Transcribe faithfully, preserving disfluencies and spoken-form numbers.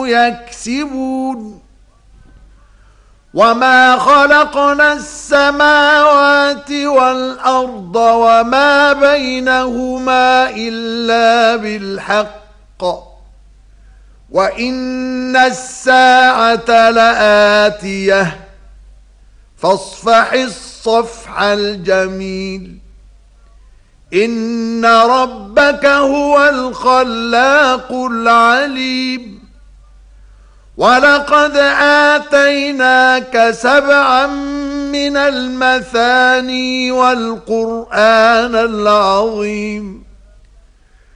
يكسبون وما خلقنا السماوات والأرض وما بينهما إلا بالحق وإن الساعة لآتية فاصفح الصفح الجميل إن ربك هو الخلاق العليم ولقد آتيناك سبعا من المثاني والقرآن العظيم